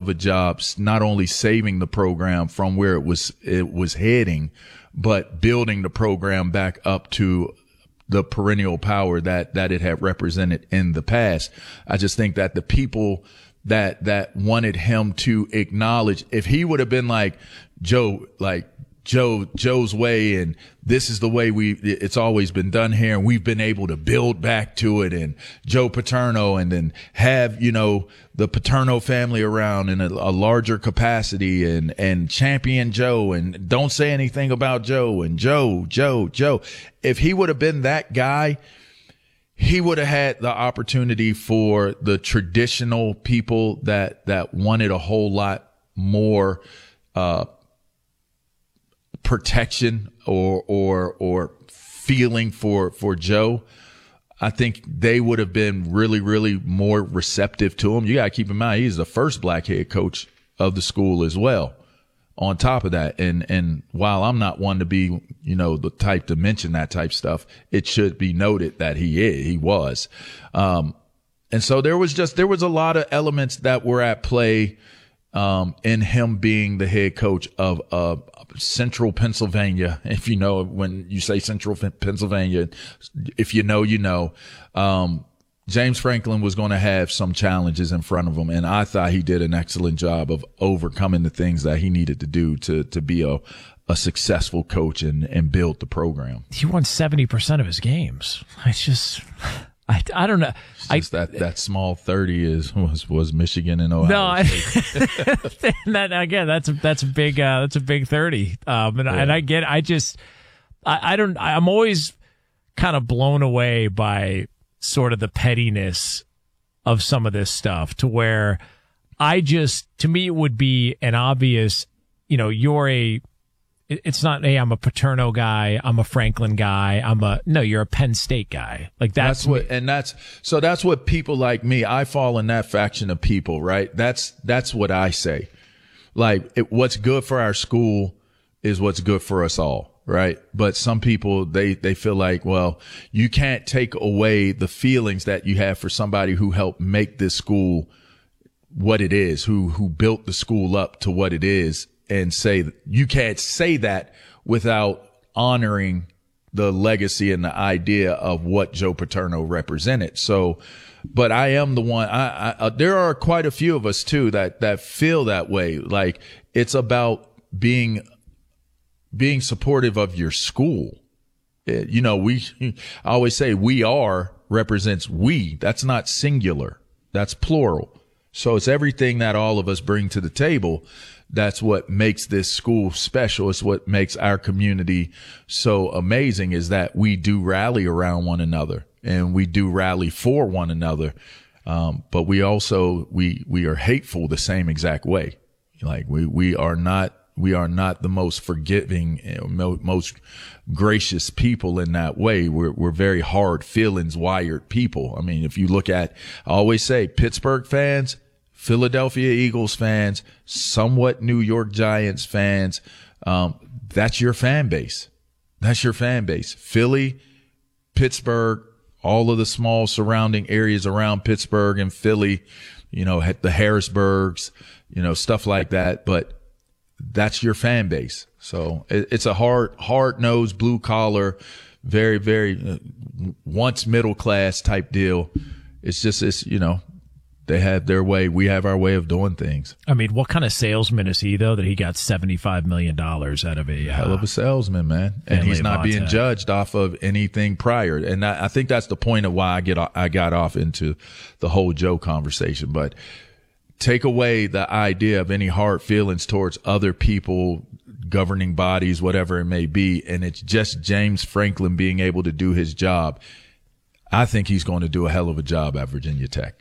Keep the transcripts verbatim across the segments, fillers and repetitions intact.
of a job, not only saving the program from where it was it was heading, but building the program back up to the perennial power that that it had represented in the past. I just think that the people that that wanted him to acknowledge, if he would have been like Joe, like Joe, Joe's way, and this is the way we, it's always been done here, and we've been able to build back to it, and Joe Paterno, and then have, you know, the Paterno family around in a, a larger capacity, and, and champion Joe, and don't say anything about Joe, and Joe, Joe, Joe. If he would have been that guy, he would have had the opportunity for the traditional people that, that wanted a whole lot more, uh, protection or or or feeling for for Joe. I think they would have been really, really more receptive to him. You got to keep in mind, he's the first black head coach of the school as well. On top of that, and and while I'm not one to be, you know, the type to mention that type stuff, it should be noted that he is, he was. Um, and so there was just there was a lot of elements that were at play um, in him being the head coach of uh, Central Pennsylvania. If you know, when you say Central Pennsylvania, if you know, you know. Um, James Franklin was going to have some challenges in front of him, and I thought he did an excellent job of overcoming the things that he needed to do to to be a a successful coach and and build the program. He won seventy percent of his games. It's just, I, I don't know. It's just I, that that small thirty is was was Michigan and Ohio. No, I, that again, that's a that's a big uh, that's a big thirty. Um, and, yeah. and I get, I just, I, I don't, I'm always kind of blown away by sort of the pettiness of some of this stuff, to where I just, to me, it would be an obvious, you know, you're a, it's not, hey, I'm a Paterno guy, I'm a Franklin guy, I'm a, no, you're a Penn State guy. Like that's, that's what, and that's, so that's what people like me, I fall in that faction of people, right? That's, that's what I say. Like, it, what's good for our school is what's good for us all. Right. But some people, they, they feel like, well, you can't take away the feelings that you have for somebody who helped make this school what it is, who, who built the school up to what it is, and say that you can't say that without honoring the legacy and the idea of what Joe Paterno represented. So, but I am the one, I, I, uh, there are quite a few of us too that, that feel that way. Like, it's about being being supportive of your school. You know, we, I always say we are represents we. That's not singular. That's plural. So it's everything that all of us bring to the table. That's what makes this school special. It's what makes our community so amazing, is that we do rally around one another, and we do rally for one another. Um, but we also, we, we are hateful the same exact way. Like, we, we are not, We are not the most forgiving, most gracious people in that way. We're, we're very hard feelings wired people. I mean, if you look at, I always say Pittsburgh fans, Philadelphia Eagles fans, somewhat New York Giants fans, um, that's your fan base. That's your fan base. Philly, Pittsburgh, all of the small surrounding areas around Pittsburgh and Philly, you know, the Harrisburgs, you know, stuff like that. But that's your fan base. So it, it's a hard, hard nosed, blue collar, very, very uh, once middle class type deal. It's just, it's, you know, they have their way. We have our way of doing things. I mean, what kind of salesman is he, though, that he got seventy-five million dollars out of a uh, hell of a salesman, man. And he's not being judged off of anything prior. And I, I think that's the point of why I get, I got off into the whole Joe conversation. But take away the idea of any hard feelings towards other people, governing bodies, whatever it may be, and it's just James Franklin being able to do his job. I think he's going to do a hell of a job at Virginia Tech.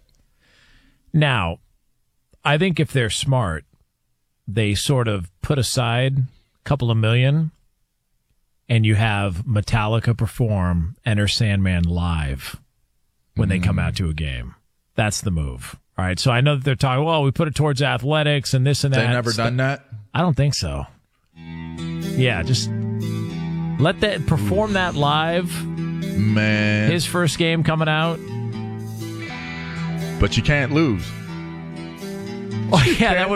Now, I think if they're smart, they sort of put aside a couple of million, and you have Metallica perform Enter Sandman live when mm-hmm. they come out to a game. That's the move. All right, so I know that they're talking, well, we put it towards athletics and this and that. They've never done that? I don't think so. Yeah, just let that, perform that live. Man. His first game coming out. But you can't lose. Oh, yeah, that would